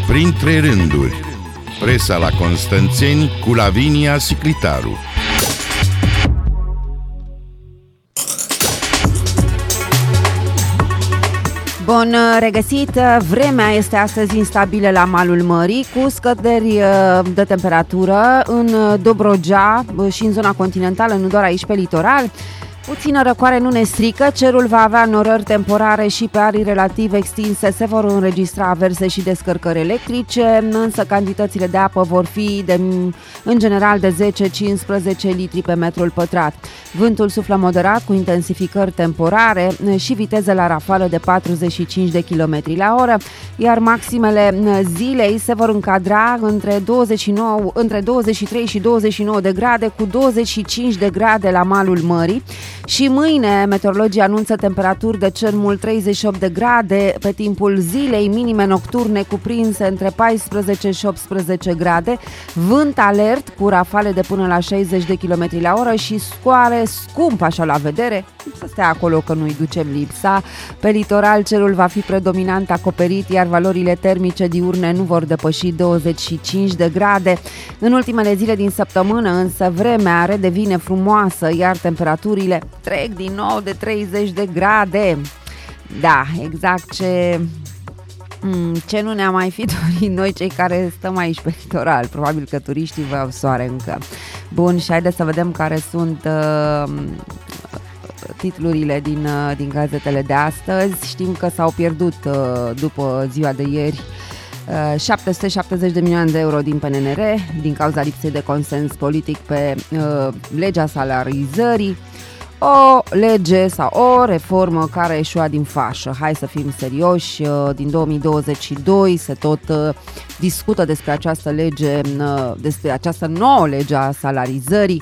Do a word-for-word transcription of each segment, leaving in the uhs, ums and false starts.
Printre rânduri, presa la Constanțeni cu Lavinia Siclitaru. Bun regăsit! Vremea este astăzi instabilă la malul mării, cu scăderi de temperatură în Dobrogea și în zona continentală, nu doar aici pe litoral. Puțină răcoare nu ne strică, cerul va avea norări temporare și pe arii relativ extinse se vor înregistra averse și descărcări electrice, însă cantitățile de apă vor fi de, în general de zece-cincisprezece litri pe metrul pătrat. Vântul suflă moderat cu intensificări temporare și viteze la rafală de patruzeci și cinci de kilometri la oră, iar maximele zilei se vor încadra între, douăzeci și nouă, între douăzeci și trei și douăzeci și nouă de grade, cu douăzeci și cinci de grade la malul mării. Și mâine meteorologii anunță temperaturi de cel mult treizeci și opt de grade pe timpul zilei, minime nocturne cuprinse între paisprezece și optsprezece grade, vânt alert cu rafale de până la șaizeci de kilometri la oră și scoare scump așa la vedere, să stea acolo că nu-i ducem lipsa. Pe litoral cerul va fi predominant acoperit, iar valorile termice diurne nu vor depăși douăzeci și cinci de grade. În ultimele zile din săptămână însă vremea redevine frumoasă, iar temperaturile trec din nou de treizeci de grade. Da, exact ce, ce nu ne-am mai fi dorit noi cei care stăm aici pe litoral. Probabil că turiștii vreau soare încă. Bun, și haideți să vedem care sunt uh, titlurile din, uh, din gazetele de astăzi. Știm că s-au pierdut uh, după ziua de ieri uh, șapte sute șaptezeci de milioane de euro din P N N R din cauza lipsei de consens politic pe uh, legea salarizării. O lege sau o reformă care a ieșuat din fașă. Hai să fim serioși, din două mii douăzeci și doi se tot discută despre această lege, despre această nouă lege a salarizării,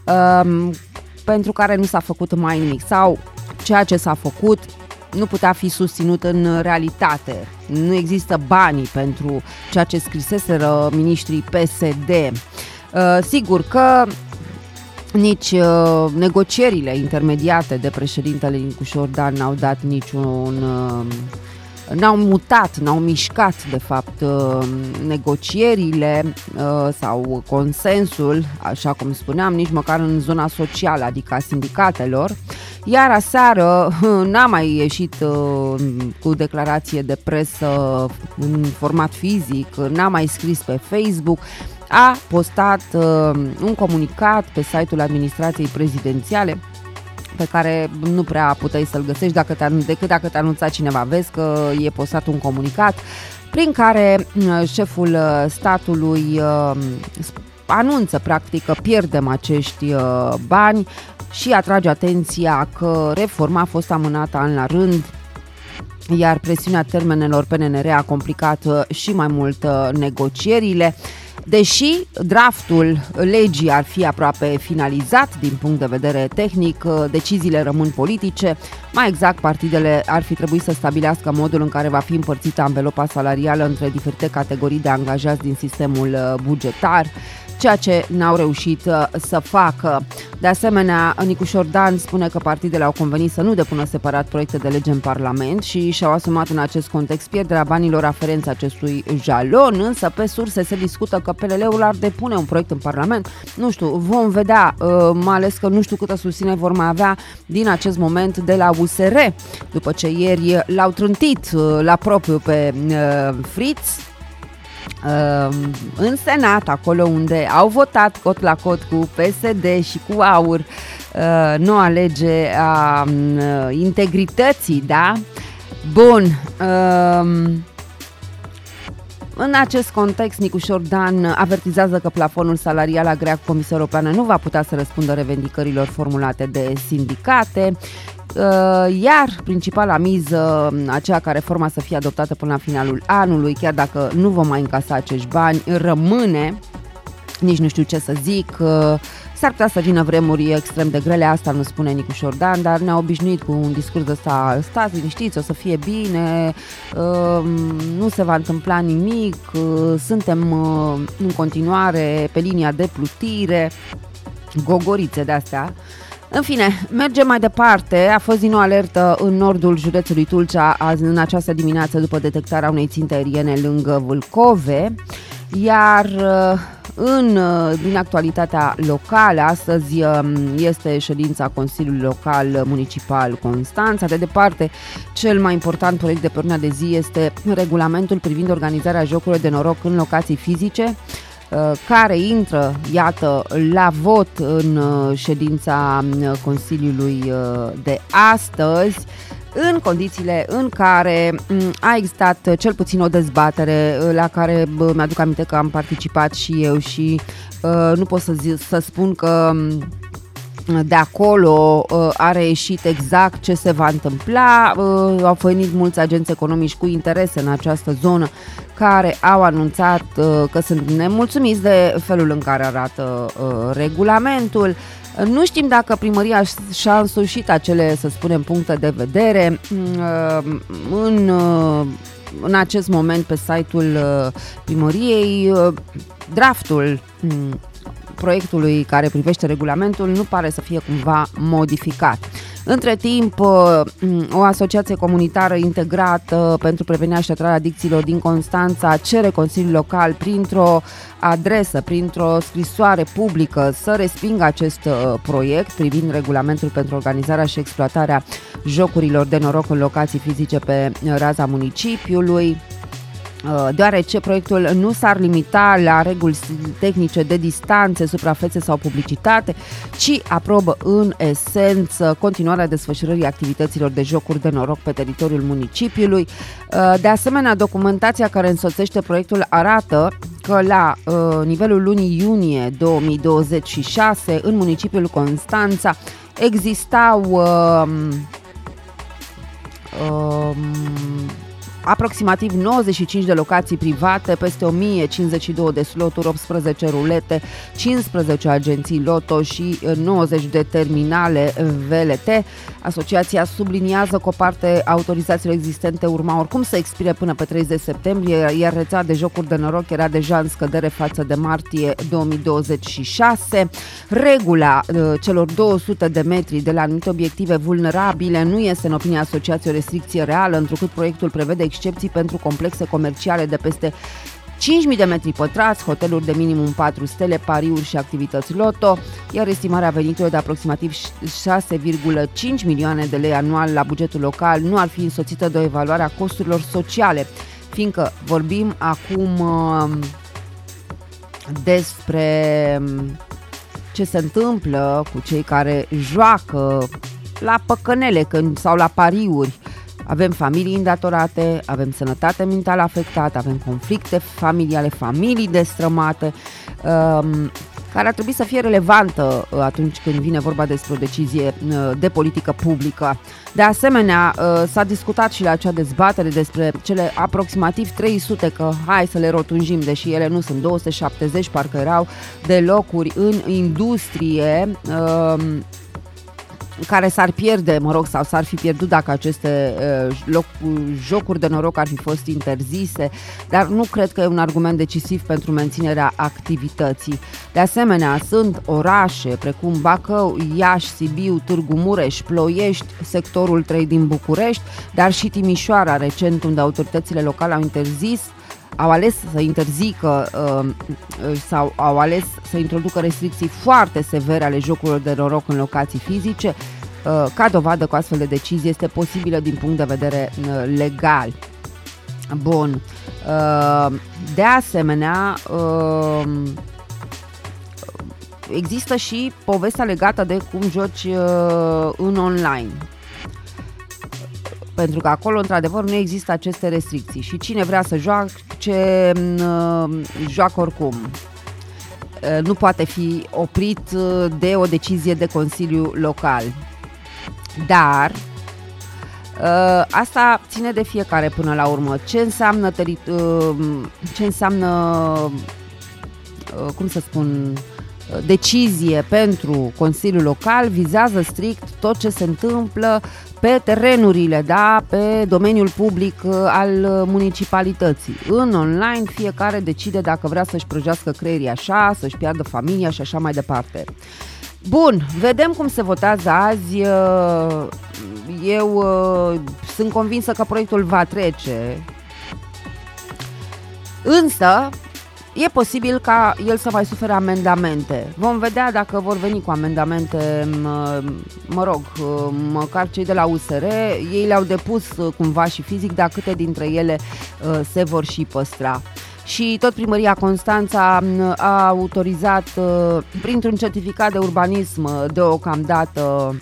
pentru care nu s-a făcut mai nimic, sau ceea ce s-a făcut nu putea fi susținut în realitate. Nu există banii pentru ceea ce scriseseră ministrii P S D. Sigur că nici uh, negocierile intermediate de președintele Nicușor Dan n-au dat niciun... Uh, n-au mutat, n-au mișcat, de fapt, uh, negocierile uh, sau consensul, așa cum spuneam, nici măcar în zona socială, adică a sindicatelor. Iar aseară uh, n-a mai ieșit uh, cu declarație de presă în format fizic, n-a mai scris pe Facebook, a postat uh, un comunicat pe site-ul administrației prezidențiale pe care nu prea puteai să-l găsești dacă te, decât dacă te anunța cineva. Vezi că e postat un comunicat prin care uh, șeful statului uh, anunță practic că pierdem acești uh, bani și atrage atenția că reforma a fost amânată an la rând, iar presiunea termenelor P N N R a complicat uh, și mai mult uh, negocierile. Deși draftul legii ar fi aproape finalizat din punct de vedere tehnic, deciziile rămân politice. Mai exact, partidele ar fi trebuit să stabilească modul în care va fi împărțită anvelopa salarială între diferite categorii de angajați din sistemul bugetar, ceea ce n-au reușit să facă. De asemenea, Nicușor Dan spune că partidele au convenit să nu depună separat proiecte de lege în Parlament și și-au asumat în acest context pierderea banilor aferenți acestui jalon, însă pe surse se discută că P L L-ul ar depune un proiect în Parlament. Nu știu, vom vedea, mai ales că nu știu câtă susținere vor mai avea din acest moment de la U S R, după ce ieri l-au trântit la propriu pe Fritz în Senat, acolo unde au votat cot la cot cu P S D și cu AUR noua lege a integrității, da? Bun. În acest context, Nicușor Dan avertizează că plafonul salarial agreat Comisia Europeană nu va putea să răspundă revendicărilor formulate de sindicate, iar principala miză, aceea ca reforma să fie adoptată până la finalul anului, chiar dacă nu vom mai încasa acești bani, rămâne. Nici nu știu ce să zic, s-ar putea să vină vremuri extrem de grele, asta nu spune Nicușor Dan, dar ne-a obișnuit cu un discurs de ăsta: stați liniștiți, o să fie bine, nu se va întâmpla nimic, suntem în continuare pe linia de plutire, gogorițe de-astea. În fine, mergem mai departe. A fost din nou alertă în nordul județului Tulcea azi, în această dimineață după detectarea unei ținte aeriene lângă Vâlcove, iar în, din actualitatea locală, astăzi este ședința Consiliului Local Municipal Constanța. De departe, cel mai important proiect de pe ordinea de zi este regulamentul privind organizarea jocurilor de noroc în locații fizice, care intră, iată, la vot în ședința Consiliului de astăzi, în condițiile în care a existat cel puțin o dezbatere la care mi-aduc aminte că am participat și eu și uh, nu pot să, zi, să spun că de acolo uh, a reieșit exact ce se va întâmpla. Uh, au venit mulți agenți economici cu interese în această zonă care au anunțat uh, că sunt nemulțumiți de felul în care arată uh, regulamentul. Nu știm dacă primăria și-a însușit acele, să spunem, puncte de vedere. În, în acest moment, pe site-ul primăriei, draftul proiectului care privește regulamentul nu pare să fie cumva modificat. Între timp, o asociație comunitară integrată pentru prevenirea și tratarea adicțiilor din Constanța cere Consiliul Local printr-o adresă, printr-o scrisoare publică să respingă acest proiect privind regulamentul pentru organizarea și exploatarea jocurilor de noroc în locații fizice pe raza municipiului, deoarece proiectul nu s-ar limita la reguli tehnice de distanțe, suprafețe sau publicitate, ci aprobă în esență continuarea desfășurării activităților de jocuri de noroc pe teritoriul municipiului. De asemenea, documentația care însoțește proiectul arată că la nivelul lunii iunie două mii douăzeci și șase în municipiul Constanța existau um, um, aproximativ nouăzeci și cinci de locații private, peste o mie cincizeci și două de sloturi, optsprezece rulete, cincisprezece agenții loto și nouăzeci de terminale V L T. Asociația subliniază că o parte autorizațiilor existente urma oricum să expire până pe treizeci septembrie, iar rețeaua de jocuri de noroc era deja în scădere față de martie două mii douăzeci și șase. Regula celor două sute de metri de la anumite obiective vulnerabile nu este, în opinia asociației, o restricție reală, întrucât proiectul prevede excepții pentru complexe comerciale de peste cinci mii de metri pătrați, hoteluri de minimum patru stele, pariuri și activități loto, iar estimarea veniturilor de aproximativ șase virgulă cinci milioane de lei anual la bugetul local nu ar fi însoțită de o evaluare a costurilor sociale, fiindcă vorbim acum uh, despre ce se întâmplă cu cei care joacă la păcănele sau la pariuri. Avem familii îndatorate, avem sănătate mentală afectată, avem conflicte familiale, familii destrămate, um, care ar trebui să fie relevantă atunci când vine vorba despre o decizie de politică publică. De asemenea, s-a discutat și la acea dezbatere despre cele aproximativ trei sute, că hai să le rotunjim, deși ele nu sunt, două sute șaptezeci parcă erau, de locuri în industrie, um, care s-ar pierde, mă rog, sau s-ar fi pierdut dacă aceste uh, loc, jocuri de noroc ar fi fost interzise, dar nu cred că e un argument decisiv pentru menținerea activității. De asemenea, sunt orașe precum Bacău, Iași, Sibiu, Târgu Mureș, Ploiești, sectorul trei din București, dar și Timișoara, recent, unde autoritățile locale au interzis au ales să interzică uh, sau au ales să introducă restricții foarte severe ale jocurilor de noroc în locații fizice. Uh, ca dovadă că astfel de decizie este posibilă din punct de vedere uh, legal. Bun. Uh, de asemenea, uh, există și povestea legată de cum joci uh, în online. Pentru că acolo, într-adevăr, nu există aceste restricții și cine vrea să joace, joacă oricum. Nu poate fi oprit de o decizie de Consiliu Local. Dar asta ține de fiecare până la urmă. Ce înseamnă, ce înseamnă cum să spun, decizie pentru Consiliul Local vizează strict tot ce se întâmplă pe terenurile, da, pe domeniul public al municipalității. În online fiecare decide dacă vrea să-și prăjească creierii așa, să-și piardă familia și așa mai departe. Bun, vedem cum se votează azi. Eu sunt convinsă că proiectul va trece, însă e posibil ca el să mai sufere amendamente. Vom vedea dacă vor veni cu amendamente, mă rog, măcar cei de la U S R. Ei le-au depus cumva și fizic, dar câte dintre ele se vor și păstra. Și tot Primăria Constanța a autorizat printr-un certificat de urbanism deocamdată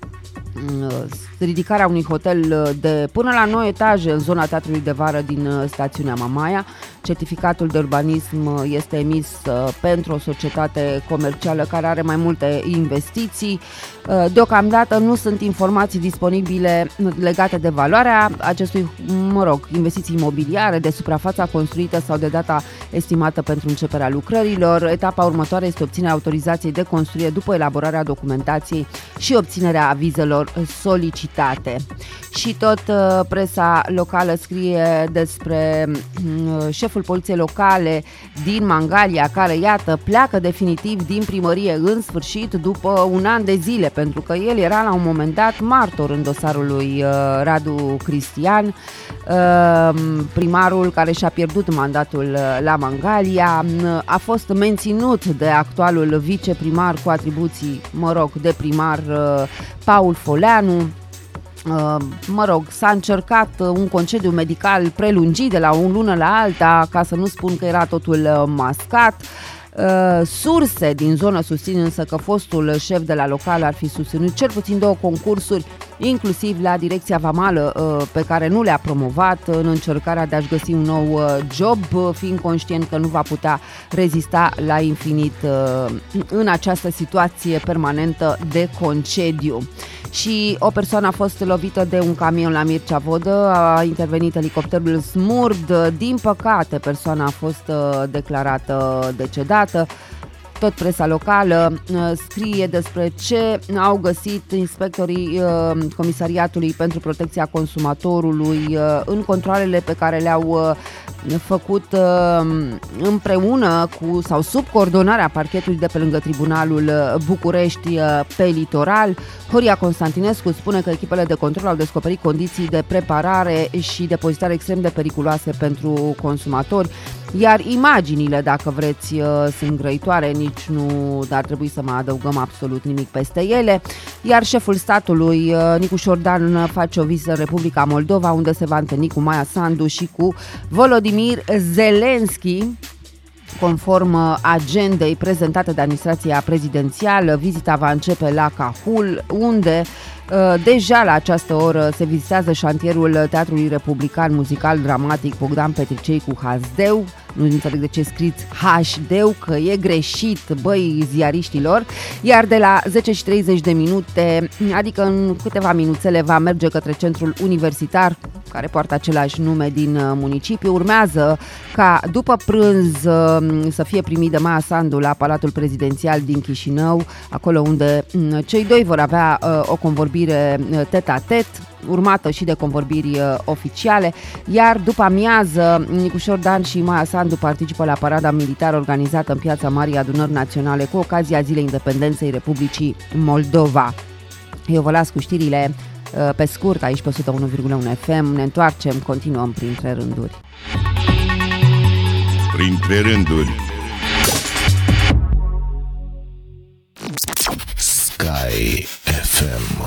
ridicarea unui hotel de până la nouă etaje în zona Teatrului de Vară din stațiunea Mamaia. Certificatul de urbanism este emis pentru o societate comercială care are mai multe investiții. Deocamdată nu sunt informații disponibile legate de valoarea acestui, mă rog, investiții imobiliare, de suprafața construită sau de data estimată pentru începerea lucrărilor. Etapa următoare este obținerea autorizației de construire după elaborarea documentației și obținerea avizelor solicitate. Și tot presa locală scrie despre șeful poliției locale din Mangalia, care, iată, pleacă definitiv din primărie în sfârșit după un an de zile, pentru că el era la un moment dat martor în dosarul lui Radu Cristian, primarul care și-a pierdut mandatul la Mangalia. A fost menținut de actualul viceprimar cu atribuții, mă rog, de primar, Paul Foleanu. Mă rog, s-a încercat un concediu medical prelungit de la o lună la alta, ca să nu spun că era totul mascat. Surse din zonă susțin însă că fostul șef de la local ar fi susținut cel puțin două concursuri, inclusiv la direcția vamală, pe care nu le-a promovat în încercarea de a-și găsi un nou job, fiind conștient că nu va putea rezista la infinit în această situație permanentă de concediu. Și o persoană a fost lovită de un camion la Mircea Vodă, a intervenit elicopterul Smurd. Din păcate, persoana a fost declarată decedată. Tot presa locală scrie despre ce au găsit inspectorii Comisariatului pentru Protecția Consumatorului în controalele pe care le-au făcut împreună cu sau sub coordonarea parchetului de pe lângă Tribunalul București pe litoral. Horia Constantinescu spune că echipele de control au descoperit condiții de preparare și depozitare extrem de periculoase pentru consumatori, iar imaginile, dacă vreți, sunt grăitoare, nici nu ar trebui să mai adăugăm absolut nimic peste ele. Iar șeful statului, Nicu Șordan, face o vizită în Republica Moldova, unde se va întâlni cu Maia Sandu și cu Volodymyr Zelensky. Conform agendei prezentate de administrația prezidențială, vizita va începe la Cahul, unde deja la această oră se vizitează șantierul Teatrului Republican Muzical Dramatic Bogdan Petricei cu Hazdeu. Nu înțeleg de ce scriți H-deu, că e greșit, băi, ziariștilor. Iar de la zece și treizeci de minute, adică în câteva minuțele, va merge către centrul universitar, care poartă același nume din municipiu. Urmează ca după prânz să fie primit de Maia Sandu la Palatul Prezidențial din Chișinău, acolo unde cei doi vor avea o convorbire tet-a-tet, urmată și de convorbiri oficiale, iar după amiază Nicu Șordan și Maia Sandu participă la parada militară organizată în Piața Marii Adunări Naționale cu ocazia Zilei Independenței Republicii Moldova. Eu vă las cu știrile pe scurt aici pe o sută unu virgulă unu F M. Ne întoarcem, continuăm printre rânduri. Printre rânduri. Sky F M.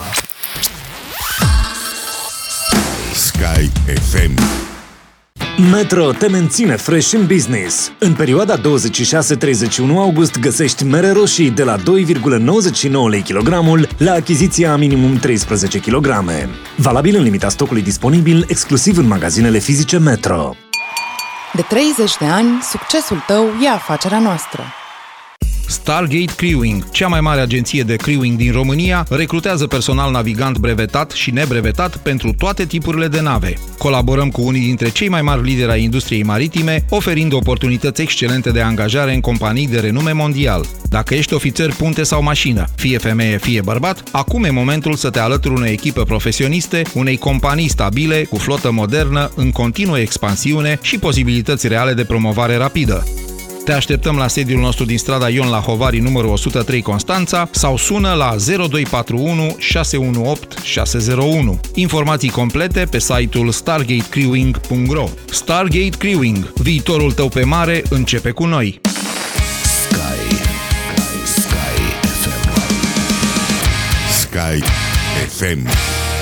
Sky F M. Metro te menține fresh în business. În perioada douăzeci și șase treizeci și unu august găsești mere roșii de la doi virgulă nouăzeci și nouă lei kilogramul la achiziția a minimum treisprezece kilograme. Valabil în limita stocului disponibil, exclusiv în magazinele fizice Metro. De treizeci de ani, succesul tău e afacerea noastră. Stargate Crewing, cea mai mare agenție de crewing din România, recrutează personal navigant brevetat și nebrevetat pentru toate tipurile de nave. Colaborăm cu unii dintre cei mai mari lideri ai industriei maritime, oferind oportunități excelente de angajare în companii de renume mondial. Dacă ești ofițer punte sau mașină, fie femeie, fie bărbat, acum e momentul să te alături unei echipe profesioniste, unei companii stabile, cu flotă modernă, în continuă expansiune și posibilități reale de promovare rapidă. Te așteptăm la sediul nostru din strada Ion Lahovari, numărul o sută trei Constanța sau sună la zero doi patru unu șase unu opt șase zero unu. Informații complete pe site-ul stargate crewing punct ro. Stargate Crewing. Viitorul tău pe mare începe cu noi. Sky. Sky F M. Sky F M.